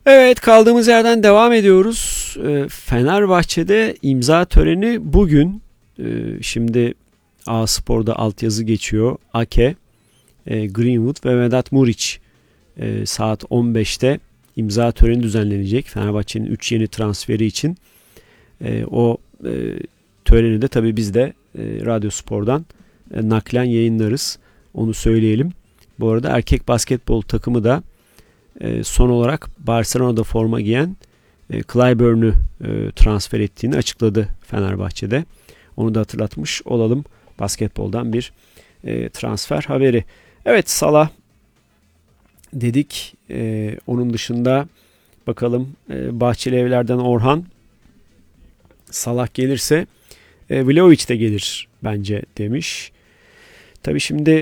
Evet, kaldığımız yerden devam ediyoruz. Fenerbahçe'de imza töreni bugün. Şimdi A-Spor'da altyazı geçiyor. Ake, Greenwood ve Vedat Muriç saat 15'te imza töreni düzenlenecek. Fenerbahçe'nin 3 yeni transferi için. O töreni de tabii biz de Radyo Spor'dan naklen yayınlarız. Onu söyleyelim. Bu arada erkek basketbol takımı da son olarak Barcelona'da forma giyen Clyburn'u transfer ettiğini açıkladı Fenerbahçe'de. Onu da hatırlatmış olalım. Basketboldan bir transfer haberi. Evet, Salah dedik. Onun dışında bakalım, Bahçeli Evler'den Orhan, Salah gelirse Vlahovic de gelir bence demiş. Tabii şimdi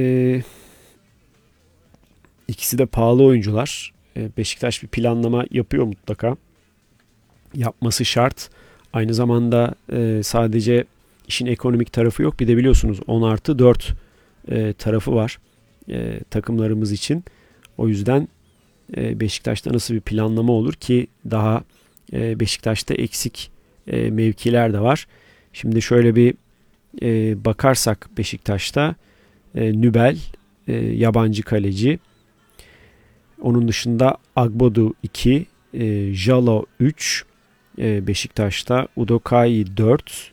ikisi de pahalı oyuncular. Beşiktaş bir planlama yapıyor mutlaka. Yapması şart. Aynı zamanda sadece işin ekonomik tarafı yok. Bir de biliyorsunuz 10+4 tarafı var takımlarımız için. O yüzden Beşiktaş'ta nasıl bir planlama olur ki daha Beşiktaş'ta eksik mevkiler de var. Şimdi şöyle bir bakarsak Beşiktaş'ta Nübel yabancı kaleci. Onun dışında Agbodu 2, Jalo 3, Beşiktaş'ta Udokai 4.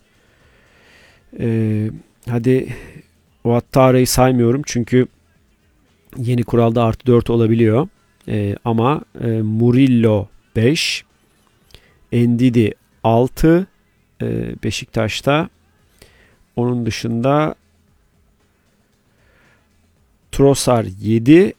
Hadi Ouattara'yı saymıyorum çünkü yeni kuralda +4 olabiliyor. Ama Murillo 5, Ndidi 6 Beşiktaş'ta. Onun dışında Trossard 7,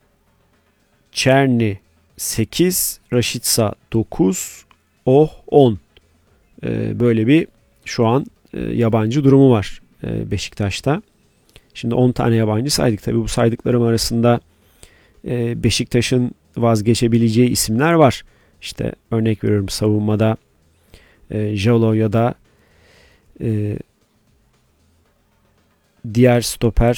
Çerni 8, Rashica 9, 10. Böyle bir şu an yabancı durumu var Beşiktaş'ta. Şimdi 10 tane yabancı saydık. Tabii bu saydıklarım arasında Beşiktaş'ın vazgeçebileceği isimler var. İşte örnek veriyorum, savunmada Jalo ya da diğer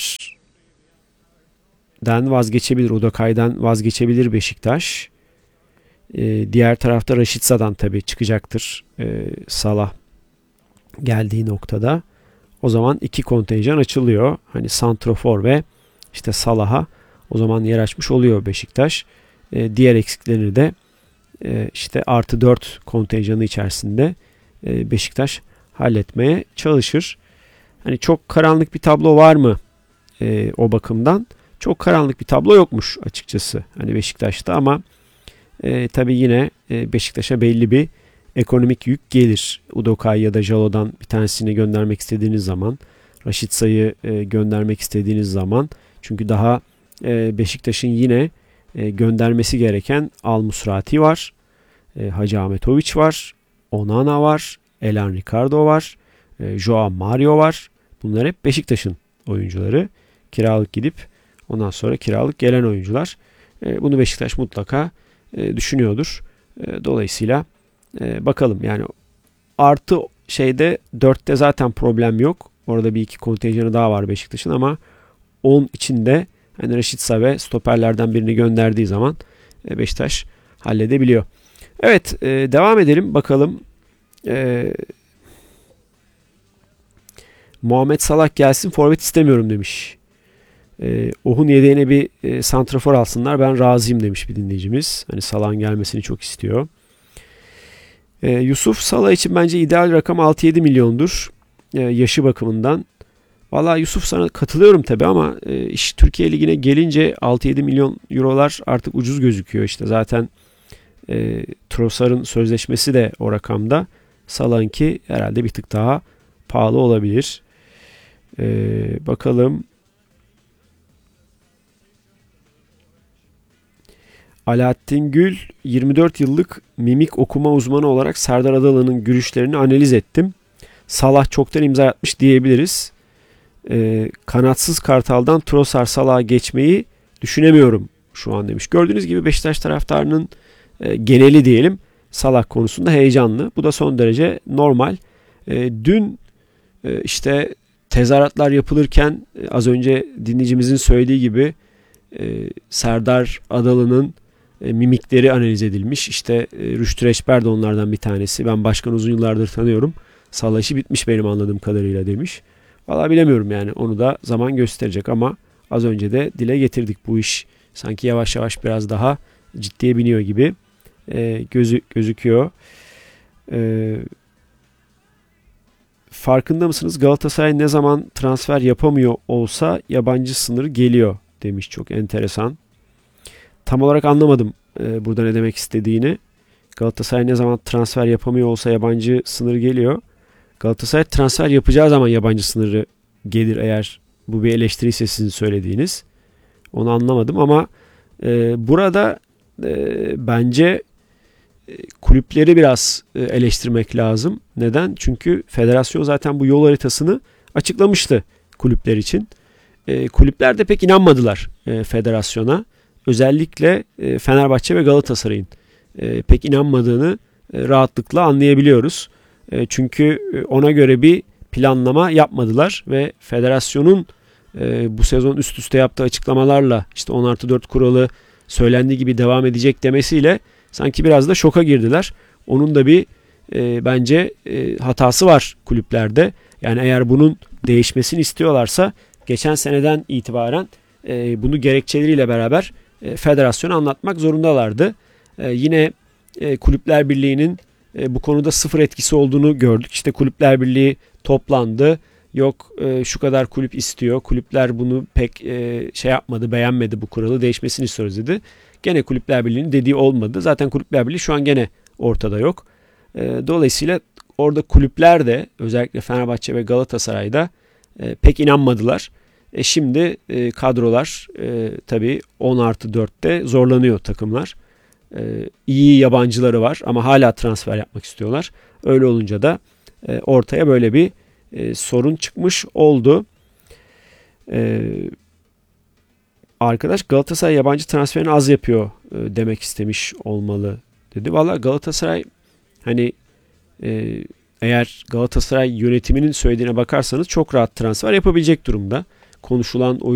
stoperden vazgeçebilir. Udokay'dan vazgeçebilir Beşiktaş. Diğer tarafta Rashica'dan tabii çıkacaktır Salah geldiği noktada. O zaman 2 kontenjan açılıyor. Hani santrofor ve işte Salah'a o zaman yer açmış oluyor Beşiktaş. Diğer eksiklerini de işte +4 kontenjanı içerisinde Beşiktaş halletmeye çalışır. Hani çok karanlık bir tablo var mı o bakımdan? Çok karanlık bir tablo yokmuş açıkçası hani Beşiktaş'ta, ama tabii yine Beşiktaş'a belli bir ekonomik yük gelir. Udokai ya da Jalo'dan bir tanesini göndermek istediğiniz zaman, Rashica'yı göndermek istediğiniz zaman, çünkü daha Beşiktaş'ın yine göndermesi gereken Al Musrati var, Hacı Ahmetoviç var, Onana var, Elan Ricardo var, Joao Mario var. Bunlar hep Beşiktaş'ın oyuncuları. Kiralık gidip ondan sonra kiralık gelen oyuncular. Bunu Beşiktaş mutlaka düşünüyordur. Dolayısıyla bakalım, yani artı şeyde 4'te zaten problem yok. Orada bir iki kontenjanı daha var Beşiktaş'ın, ama 10 içinde hani Rashica ve stoperlerden birini gönderdiği zaman Beşiktaş halledebiliyor. Evet, devam edelim bakalım. Muhammed Salah gelsin, forvet istemiyorum demiş. Ohun yedeğine bir santrafor alsınlar, ben razıyım demiş bir dinleyicimiz. Hani Salah'ın gelmesini çok istiyor. Yusuf, Salah için bence ideal rakam 6-7 milyondur yaşı bakımından. Valla Yusuf, sana katılıyorum tabi, ama iş Türkiye Ligi'ne gelince 6-7 milyon eurolar artık ucuz gözüküyor. İşte zaten Trossard'ın sözleşmesi de o rakamda. Salah'ınki herhalde bir tık daha pahalı olabilir. Bakalım. Alaaddin Gül, 24 yıllık mimik okuma uzmanı olarak Serdar Adalı'nın görüşlerini analiz ettim. Salah çoktan imza atmış diyebiliriz. Kanatsız Kartal'dan Trossard Salah'a geçmeyi düşünemiyorum şu an demiş. Gördüğünüz gibi Beşiktaş taraftarının geneli diyelim Salah konusunda heyecanlı. Bu da son derece normal. Dün işte tezahüratlar yapılırken az önce dinleyicimizin söylediği gibi Serdar Adalı'nın mimikleri analiz edilmiş. İşte Rüştü Reçber de onlardan bir tanesi. Ben başkanı uzun yıllardır tanıyorum. Salah işi bitmiş benim anladığım kadarıyla demiş. Vallahi bilemiyorum yani, onu da zaman gösterecek ama az önce de dile getirdik, bu iş sanki yavaş yavaş biraz daha ciddiye biniyor gibi gözüküyor. Farkında mısınız? Galatasaray ne zaman transfer yapamıyor olsa yabancı sınırı geliyor demiş. Çok enteresan. Tam olarak anlamadım burada ne demek istediğini. Galatasaray ne zaman transfer yapamıyor olsa yabancı sınırı geliyor. Galatasaray transfer yapacağı zaman yabancı sınırı gelir, eğer bu bir eleştiriyse sizin söylediğiniz. Onu anlamadım ama burada bence kulüpleri biraz eleştirmek lazım. Neden? Çünkü federasyon zaten bu yol haritasını açıklamıştı kulüpler için. Kulüpler de pek inanmadılar federasyona. Özellikle Fenerbahçe ve Galatasaray'ın pek inanmadığını rahatlıkla anlayabiliyoruz. Çünkü ona göre bir planlama yapmadılar ve federasyonun bu sezon üst üste yaptığı açıklamalarla işte 10+4 kuralı söylendiği gibi devam edecek demesiyle sanki biraz da şoka girdiler. Onun da bir bence hatası var kulüplerde. Yani eğer bunun değişmesini istiyorlarsa geçen seneden itibaren bunu gerekçeleriyle beraber federasyona anlatmak zorundalardı. Yine Kulüpler Birliği'nin bu konuda sıfır etkisi olduğunu gördük. İşte Kulüpler Birliği toplandı. Yok şu kadar kulüp istiyor. Kulüpler bunu pek şey yapmadı, beğenmedi, bu kuralı değişmesini istiyoruz dedi. Gene Kulüpler Birliği'nin dediği olmadı. Zaten Kulüpler Birliği şu an gene ortada yok. Dolayısıyla orada kulüpler de, özellikle Fenerbahçe ve Galatasaray'da pek inanmadılar. Şimdi kadrolar tabii 10+4'te zorlanıyor takımlar. İyi yabancıları var ama hala transfer yapmak istiyorlar. Öyle olunca da ortaya böyle bir sorun çıkmış oldu. Arkadaş Galatasaray yabancı transferini az yapıyor demek istemiş olmalı dedi. Valla Galatasaray hani eğer Galatasaray yönetiminin söylediğine bakarsanız çok rahat transfer yapabilecek durumda. Konuşulan